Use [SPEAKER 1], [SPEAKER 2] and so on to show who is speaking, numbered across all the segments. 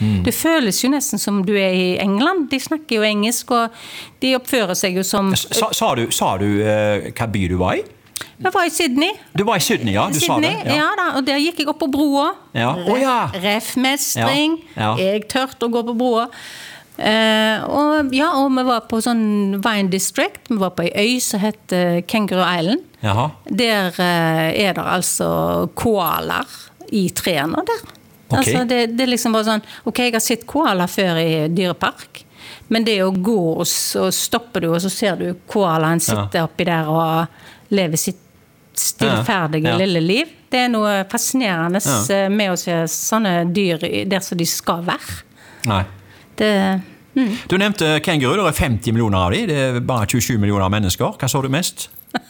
[SPEAKER 1] Det føles jo nesten som du I England. De snakker jo engelsk, og de oppfører seg jo som...
[SPEAKER 2] Sa du hva by du var I?
[SPEAKER 1] Jeg var I Sydney.
[SPEAKER 2] Du var I Sydney, ja. Du
[SPEAKER 1] Sydney,
[SPEAKER 2] sa det.
[SPEAKER 1] Ja da, og der gikk jeg opp på broa.
[SPEAKER 2] Ja.
[SPEAKER 1] Ref-mestring.
[SPEAKER 2] Ja.
[SPEAKER 1] Jeg tørte å gå på broa. Og vi var på sånn Vine District. Vi var på en øy som heter Kangaroo Island.
[SPEAKER 2] Jaha.
[SPEAKER 1] Der det altså koaler I trærne der.
[SPEAKER 2] Ok.
[SPEAKER 1] Altså det liksom bare sånn, ok, jeg har sett koaler før I dyrepark, men det å gå, og så stopper du, og så ser du koalaen sitte oppi der og leve sitt stillferdige lille liv. Det noe fascinerende med å se sånne dyr der som de skal være.
[SPEAKER 2] Nei. Du nevnte kenguru, det 50 millioner av de, det bare 27 millioner mennesker. Hva så du mest?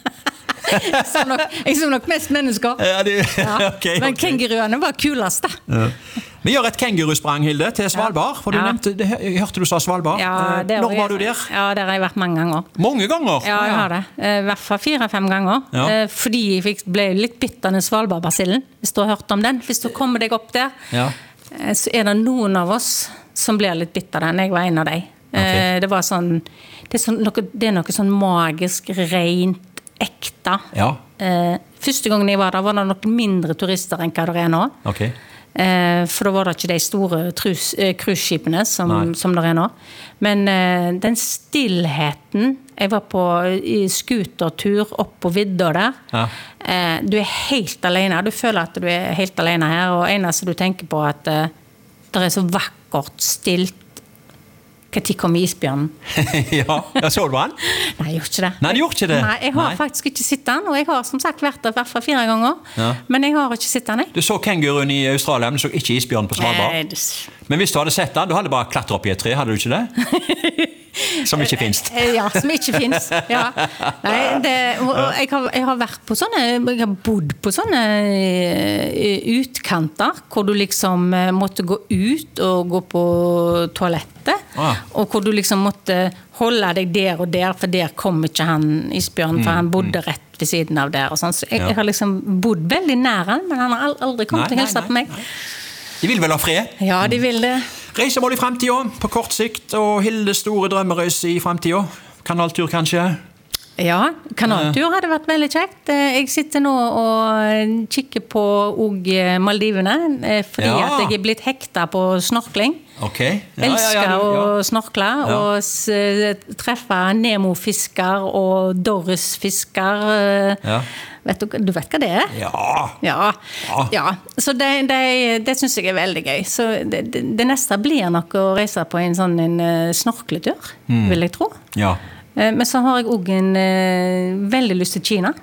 [SPEAKER 1] Jeg så nok mest mennesker.
[SPEAKER 2] Okay,
[SPEAKER 1] men kenguruene var kulest da.
[SPEAKER 2] Vi gjør et kengurusprang, Hilde, til Svalbard, for du nevnte, hørte du sa Svalbard. Når var du der?
[SPEAKER 1] Ja, der har jeg vært mange ganger.
[SPEAKER 2] Mange ganger?
[SPEAKER 1] Ja, jeg har det. I hvert fall 4-5 ganger. Fordi jeg ble litt bitt av den Svalbard-basillen, hvis du har hørt om den. Hvis du kommer deg opp der, så det noen av oss som blir litt bitt av den. Jeg var en av dem. Det var sånn, det noe sånn magisk, rent, ekte. Første gangen jeg var der, var det nok mindre turister enn hva det nå. For da var det ikke de store cruiseskipene som det nå. Men den stillheten, jeg var på skutertur opp på vidda der, du helt alene, du føler at du helt alene her, og eneste du tenker på at det så vakkert stilt. Hva tid kom isbjørnen?
[SPEAKER 2] Ja, så du han?
[SPEAKER 1] Nei, jeg gjorde ikke det.
[SPEAKER 2] Nei, du gjorde ikke det?
[SPEAKER 1] Nei, jeg har faktisk ikke sett den, og jeg har som sagt vært der I hvert fall 4 ganger, men jeg har ikke sett den,
[SPEAKER 2] Du så kenguruen I Australia, men du så ikke isbjørnen på Svalbard?
[SPEAKER 1] Nei,
[SPEAKER 2] Men hvis du hadde sett den, du hadde bare klatret opp I et tre, hadde du ikke det? Som ikke finnes.
[SPEAKER 1] Ja, som ikke finnes. Ja. Nei, jeg har vært på sånne, jeg har bodd på sånne utkanter, hvor du liksom måtte gå ut og gå på toalettet, og hvor du liksom måtte holde deg der og der, for der kom ikke han isbjørn, for han bodde rett ved siden av der. Og sånn. Så jeg har liksom bodd veldig nær han, men han har aldri kommet til å hilse på meg.
[SPEAKER 2] De vil vel ha fred?
[SPEAKER 1] Ja, de vil det.
[SPEAKER 2] Reisemål I fremtiden, på kort sikt, og Hildes store drømmereis I fremtiden. Kanaltur kanskje?
[SPEAKER 1] Ja, kanaltur hadde vært veldig kjekt. Jeg sitter nå og kikker på Maldivene, fordi at jeg blitt hekta på snorkling. Elsker å snorkle og treffe Nemo-fisker og Doris-fisker. Du vet hva det Ja. Så det synes jeg veldig gøy. Så det neste blir nok å reise på en sånn snorkletur, vil jeg tro. Men så har jeg også en veldig lyst til Kina.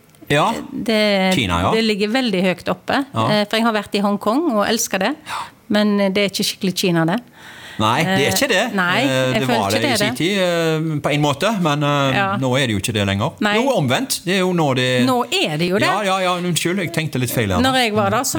[SPEAKER 2] Kina,
[SPEAKER 1] Det ligger veldig høyt oppe. For jeg har vært I Hongkong og elsker det. Men det ikke skikkelig Kina det.
[SPEAKER 2] Nei, det ikke det.
[SPEAKER 1] Nei, jeg
[SPEAKER 2] det var det I sin tid, på en måte, men nå det jo ikke det lenger. Nå omvendt, det jo nå det...
[SPEAKER 1] Nå det jo det.
[SPEAKER 2] Ja, unnskyld, jeg tenkte litt feil her.
[SPEAKER 1] Når jeg var der, så